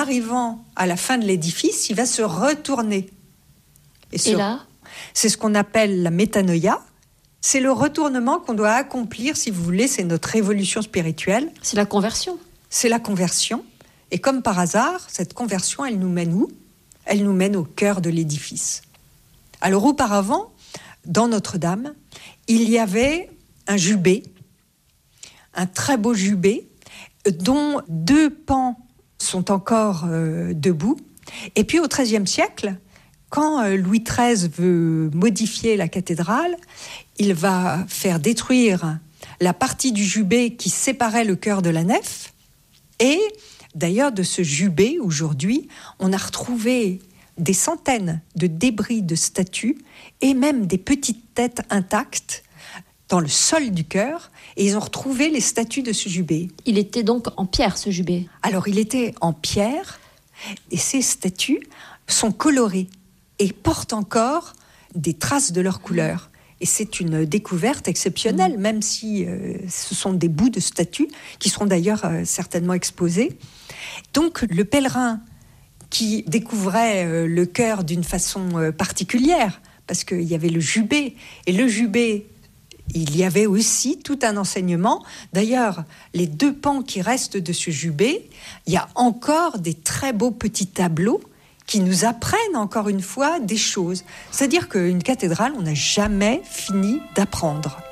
arrivant à la fin de l'édifice, il va se retourner. Et là ? C'est ce qu'on appelle la métanoïa. C'est le retournement qu'on doit accomplir, si vous voulez, c'est notre évolution spirituelle. C'est la conversion. C'est la conversion. Et comme par hasard, cette conversion, elle nous mène où ? Elle nous mène au cœur de l'édifice. Alors auparavant, dans Notre-Dame, il y avait un jubé, un très beau jubé, dont 2 pans sont encore debout. Et puis au XIIIe siècle, quand Louis XIII veut modifier la cathédrale, il va faire détruire la partie du jubé qui séparait le chœur de la nef. Et d'ailleurs, de ce jubé, aujourd'hui, on a retrouvé des centaines de débris de statues et même des petites têtes intactes dans le sol du chœur. Et ils ont retrouvé les statues de ce jubé. Il était donc en pierre, ce jubé. Alors, il était en pierre et ces statues sont colorées et portent encore des traces de leur couleur. Et c'est une découverte exceptionnelle, même si ce sont des bouts de statues qui seront d'ailleurs certainement exposés. Donc le pèlerin qui découvrait le chœur d'une façon particulière, parce qu'il y avait le jubé, et le jubé, il y avait aussi tout un enseignement. D'ailleurs, les 2 pans qui restent de ce jubé, il y a encore des très beaux petits tableaux qui nous apprennent encore une fois des choses. C'est-à-dire qu'une cathédrale, on n'a jamais fini d'apprendre.